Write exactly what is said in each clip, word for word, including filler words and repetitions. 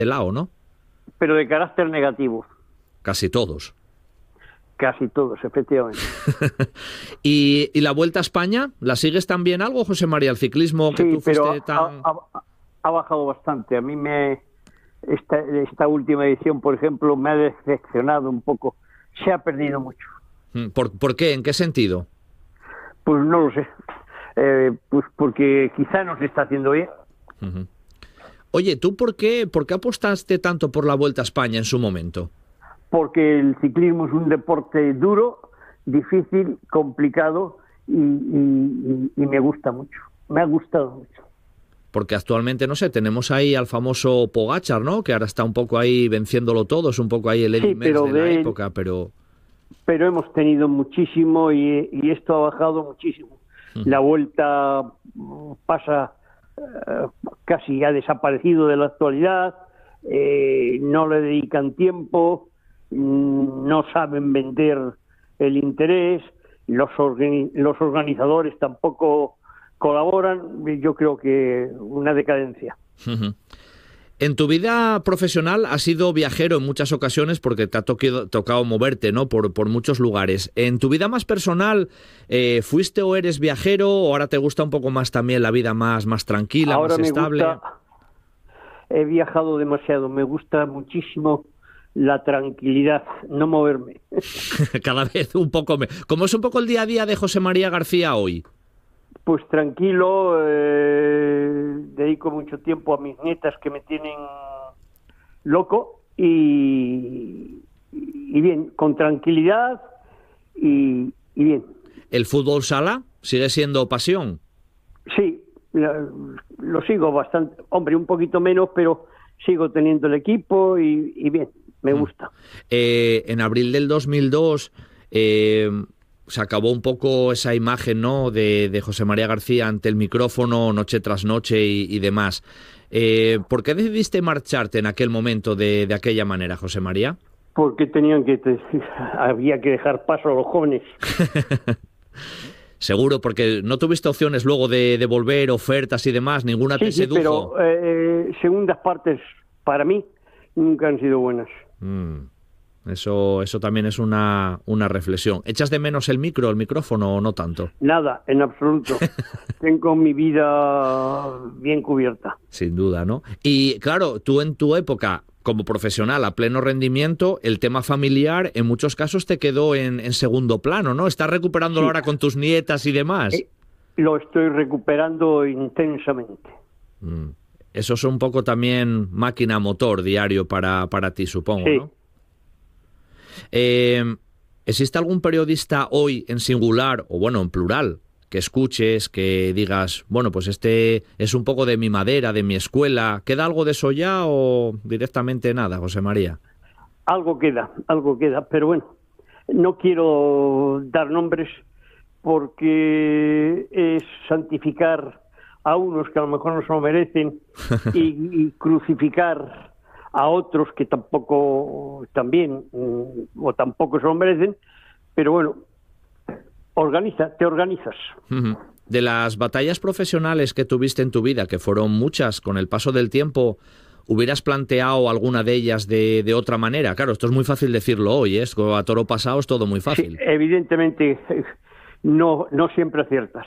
lado, ¿no? Pero de carácter negativo. Casi todos. Casi todos, efectivamente. ¿Y, ¿Y la Vuelta a España? ¿La sigues también algo, José María? El ciclismo que Sí, tú fuiste pero tan... ha, ha, ha bajado bastante. A mí me esta, esta última edición, por ejemplo, me ha decepcionado un poco. Se ha perdido mucho. ¿Por, ¿Por qué? ¿En qué sentido? Pues no lo sé. Eh, pues porque quizá no se está haciendo bien. Uh-huh. Oye, ¿tú por qué, por qué apostaste tanto por la Vuelta a España en su momento? Porque el ciclismo es un deporte duro, difícil, complicado y, y, y me gusta mucho. Me ha gustado mucho. Porque actualmente, no sé, tenemos ahí al famoso Pogačar, ¿no? Que ahora está un poco ahí venciéndolo todo, es un poco ahí el Eddy Sí, Merckx de, de la de época, pero... Pero hemos tenido muchísimo y, y esto ha bajado muchísimo. Uh-huh. La Vuelta pasa eh, casi ha desaparecido de la actualidad, eh, no le dedican tiempo, no saben vender el interés, los, organi- los organizadores tampoco colaboran. Yo creo que una decadencia. Uh-huh. En tu vida profesional has sido viajero en muchas ocasiones porque te ha toquado, tocado moverte, ¿no? Por, por muchos lugares. En tu vida más personal, eh, ¿fuiste o eres viajero o ahora te gusta un poco más también la vida más, más tranquila, ahora más me estable? Gusta, he viajado demasiado, me gusta muchísimo la tranquilidad, no moverme. Cada vez un poco... Me... ¿Cómo es un poco el día a día de José María García hoy? Pues tranquilo, eh, dedico mucho tiempo a mis nietas que me tienen loco y, y bien, con tranquilidad y, y bien. ¿El fútbol sala sigue siendo pasión? Sí, lo, lo sigo bastante, hombre, un poquito menos, pero sigo teniendo el equipo y, y bien, me gusta. Mm. Eh, en abril del dos mil dos... Eh, se acabó un poco esa imagen, ¿no? de, de José María García ante el micrófono, noche tras noche y, y demás. Eh, ¿Por qué decidiste marcharte en aquel momento de, de aquella manera, José María? Porque tenían que te, había que dejar paso a los jóvenes. Seguro, porque no tuviste opciones luego de, de volver, ofertas y demás, ninguna sí, te sí, sedujo. Pero eh, segundas partes para mí nunca han sido buenas. Mm. Eso, eso también es una, una reflexión. ¿Echas de menos el micro, el micrófono o no tanto? Nada, en absoluto. Tengo mi vida bien cubierta. Sin duda, ¿no? Y claro, tú en tu época, como profesional a pleno rendimiento, el tema familiar en muchos casos te quedó en, en segundo plano, ¿no? ¿Estás recuperándolo sí. ahora con tus nietas y demás? Eh, lo estoy recuperando intensamente. Mm. Eso es un poco también máquina motor diario para, para ti, supongo, sí. ¿no? Eh, ¿Existe algún periodista hoy en singular, o bueno, en plural, que escuches, que digas, bueno, pues este es un poco de mi madera, de mi escuela? ¿Queda algo de eso ya o directamente nada, José María? Algo queda, algo queda, pero bueno, no quiero dar nombres porque es santificar a unos que a lo mejor no se lo merecen y, y crucificar a otros que tampoco también o tampoco se lo merecen, pero bueno, organiza, te organizas. De las batallas profesionales que tuviste en tu vida, que fueron muchas, con el paso del tiempo, ¿hubieras planteado alguna de ellas de, de otra manera? Claro, esto es muy fácil decirlo hoy, ¿eh? A toro pasado es todo muy fácil. Sí, evidentemente no, no siempre aciertas.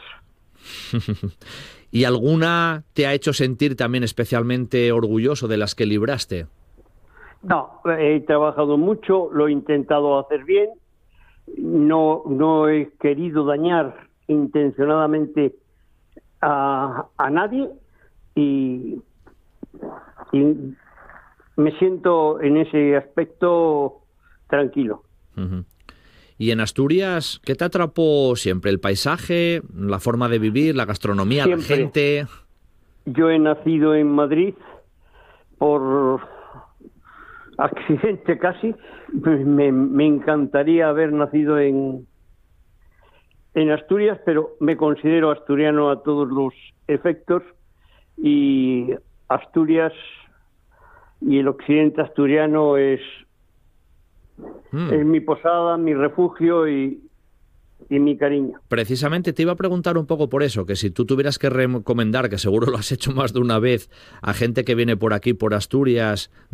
¿Y alguna te ha hecho sentir también especialmente orgulloso de las que libraste? No, he trabajado mucho, lo he intentado hacer bien, no, no he querido dañar intencionadamente a, a nadie y, y me siento en ese aspecto tranquilo. Uh-huh. ¿Y en Asturias qué te atrapó siempre? ¿El paisaje, la forma de vivir, la gastronomía, siempre. La gente? Yo he nacido en Madrid por accidente casi. Me, me encantaría haber nacido en, en Asturias, pero me considero asturiano a todos los efectos y Asturias y el occidente asturiano es... Mm. Es mi posada, mi refugio y, y mi cariño. Precisamente te iba a preguntar un poco por eso, que si tú tuvieras que recomendar, que seguro lo has hecho más de una vez, a gente que viene por aquí, por Asturias,